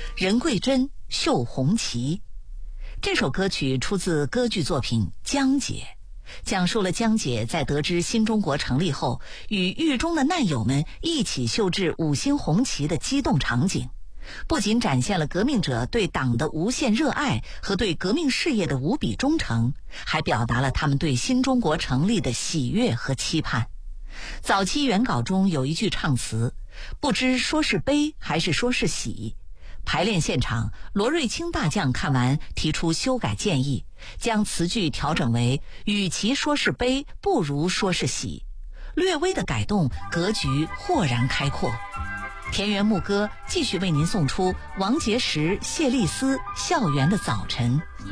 任桂珍绣红旗。这首歌曲出自歌剧作品《江姐》，讲述了江姐在得知新中国成立后，与狱中的难友们一起绣制5星红旗的激动场景，不仅展现了革命者对党的无限热爱和对革命事业的无比忠诚，还表达了他们对新中国成立的喜悦和期盼。早期原稿中有一句唱词，不知说是悲还是说是喜。排练现场，罗瑞卿大将看完提出修改建议，将词句调整为与其说是悲，不如说是喜。略微的改动，格局豁然开阔。田园牧歌继续为您送出王杰时、谢丽斯《校园的早晨》。